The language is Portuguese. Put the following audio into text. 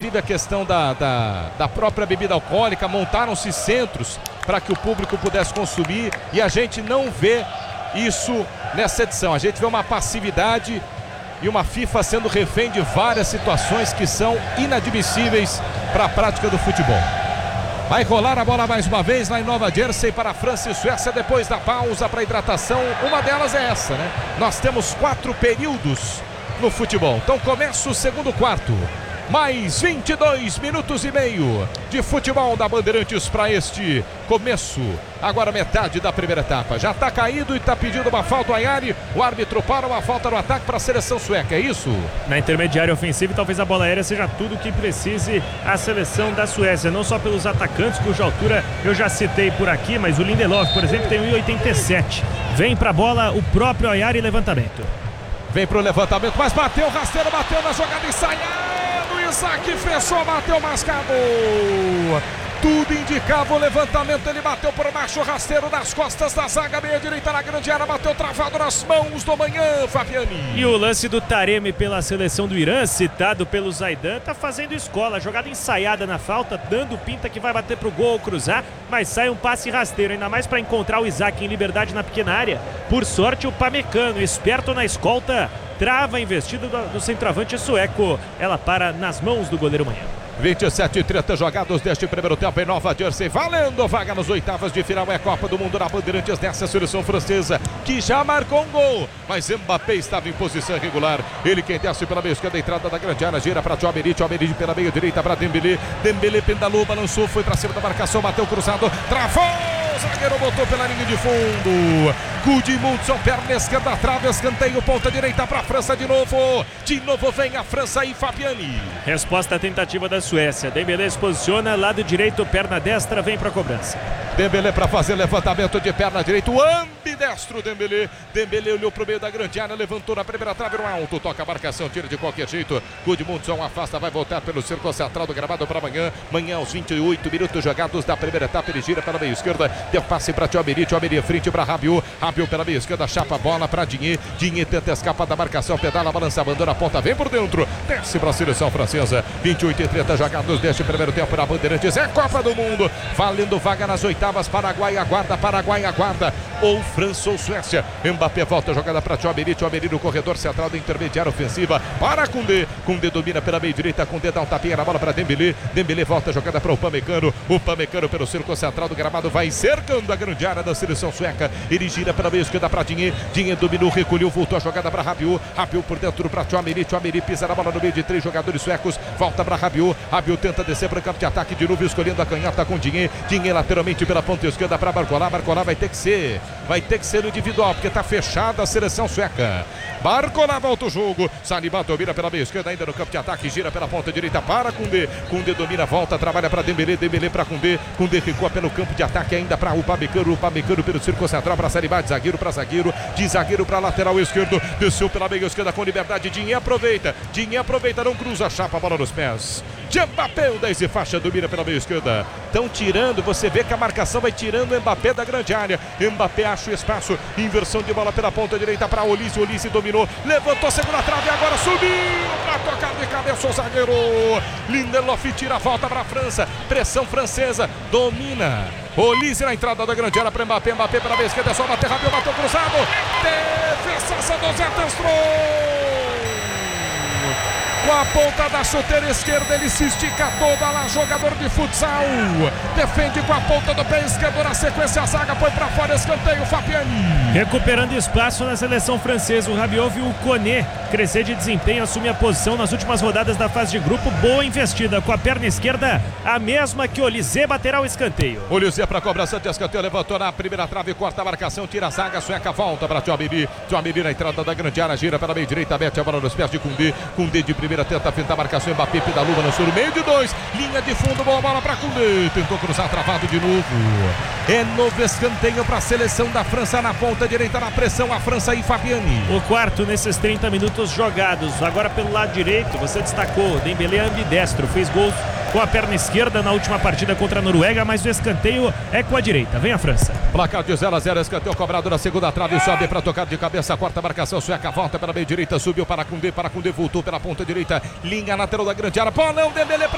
inclusive a questão da própria bebida alcoólica, montaram-se centros para que o público pudesse consumir e a gente não vê isso nessa edição. A gente vê uma passividade e uma FIFA sendo refém de várias situações que são inadmissíveis para a prática do futebol. Vai rolar a bola mais uma vez lá em Nova Jersey para a França e Suécia depois da pausa para hidratação. Uma delas é essa, né? Nós temos 4 períodos no futebol. Então começa o segundo quarto. Mais 22 minutos e meio de futebol da Bandeirantes para este começo. Agora metade da primeira etapa. Já está caído e está pedindo uma falta ao Ayari. O árbitro para uma falta no ataque para a seleção sueca, é isso? Na intermediária ofensiva, talvez a bola aérea seja tudo o que precise a seleção da Suécia. Não só pelos atacantes, cuja altura eu já citei por aqui, mas o Lindelof, por exemplo, tem 1,87. Vem para a bola o próprio Ayari, levantamento. Vem para o levantamento, mas bateu, rasteiro, bateu na jogada ensaiada. Isaac fechou, bateu, mascado. Tudo indicava o levantamento, ele bateu por baixo, rasteiro nas costas da zaga, meia direita na grande área, bateu travado nas mãos do Manhã, Fabiani. E o lance do Taremi pela seleção do Irã, citado pelo Zaidan, tá fazendo escola, jogada ensaiada na falta, dando pinta que vai bater pro gol ou cruzar, mas sai um passe rasteiro, ainda mais para encontrar o Isaac em liberdade na pequena área. Por sorte, o Pamecano, esperto na escolta, trava a investida do centroavante sueco. Ela para nas mãos do goleiro Manhã. 27 e 30 jogados deste primeiro tempo em Nova Jersey, valendo vaga nos oitavas de final. É a Copa do Mundo na Bandeirantes dessa seleção francesa, que já marcou um gol, mas Mbappé estava em posição irregular. Ele quem desce pela meia esquerda, entrada da grande área, gira para Tchouaméni pela meia direita para Dembélé. Dembélé pendalou, balançou, foi para cima da marcação, bateu cruzado, travou, o zagueiro botou pela linha de fundo. Gudmundsson, perna esquerda, trave, escanteio, ponta direita para a França de novo. De novo vem a França e Fabiani. Resposta à tentativa da Suécia. Dembélé se posiciona, lado direito, perna destra, vem para a cobrança. Dembélé para fazer levantamento de perna direita, o ambidestro Dembélé. Dembélé olhou para o meio da grande área, levantou na primeira trave no alto, toca a marcação, tira de qualquer jeito. Gudmundsson afasta, vai voltar pelo círculo central do gramado para Manhã. Manhã aos 28 minutos jogados da primeira etapa, ele gira pela meia esquerda, deu passe para Tchouaméni frente para Rabiot. Rabiot pela meia esquerda, chapa a bola para Digne. Digne tenta escapar da marcação, pedala, balança, abandona a ponta, vem por dentro, desce para a seleção francesa. 28 e 30 jogados deste primeiro tempo na Bandeirantes. É Copa do Mundo, valendo vaga nas oitavas. Paraguai aguarda, ou França ou Suécia. Mbappé volta a jogada para Tchouaméni no corredor central da intermediária ofensiva para Koundé. Koundé domina pela meia direita, Koundé dá um tapinha na bola para Dembélé. Dembélé volta a jogada para o Pamecano pelo círculo central do gramado, vai cercando a grande área da seleção sueca. Ele gira pela meia esquerda para Digne. Digne dominou, recolheu, voltou a jogada para Rabiot por dentro para Tchouaméni pisa na bola no meio de 3 jogadores suecos, volta para Rabiot tenta descer para o campo de ataque de novo, escolhendo a canhota com Digne lateralmente pela ponta esquerda para Barcola vai ter que ser no individual, porque está fechada a seleção sueca. Barcola volta o jogo, Saliba domina pela meia esquerda, ainda no campo de ataque, gira pela ponta direita para Koundé domina, volta, trabalha para Dembélé para Koundé recua pelo campo de ataque ainda para o Pamecano pelo círculo central para Saliba, de zagueiro para lateral esquerdo, desceu pela meia esquerda com liberdade, Digne aproveita, não cruza, chapa a bola nos pés de Mbappé, o 10 e faixa, domina pela meia esquerda. Estão tirando, você vê que a marcação vai tirando o Mbappé da grande área. Mbappé acha o espaço, inversão de bola pela ponta direita para Olise dominou, levantou, segunda trave, agora subiu para tocar de cabeça o zagueiro. Lindelof tira a volta para a França, pressão francesa, domina. Olise na entrada da grande área para Mbappé pela meia esquerda, é só bater, Rabiot bateu cruzado, defesa do Zé Testrou. Com a ponta da chuteira esquerda, ele se estica toda lá, jogador de futsal. Defende com a ponta do pé esquerdo, na sequência a zaga foi para fora, escanteio, Fabiani. Recuperando espaço na seleção francesa, o Rabiot viu o Koné crescer de desempenho, assumir a posição nas últimas rodadas da fase de grupo. Boa investida com a perna esquerda, a mesma que Olise, baterá o escanteio. Olise para a cobrança de escanteio, levantou na primeira trave, corta a marcação, tira a zaga, sueca, volta para Tchouaméni na entrada da grande área, gira pela meia direita, mete a bola nos pés de Koundé de primeira, tenta fintar a marcação, Mbappé pedalou, lançou no meio de 2, linha de fundo, boa bola para Koundé, tentou cruzar, travado de novo. É novo escanteio para a seleção da França na ponta direita, na pressão, a França e Fabiani. O quarto nesses 30 minutos jogados, agora pelo lado direito, você destacou, Dembélé ambidestro, fez gols com a perna esquerda na última partida contra a Noruega, mas o escanteio é com a direita. Vem a França. Placar de 0-0, escanteio cobrado na segunda trave, sobe para tocar de cabeça, quarta marcação, sueca, volta pela meia direita, subiu para Koundé, voltou pela ponta direita, linha lateral da grande área, bolão, Dembélé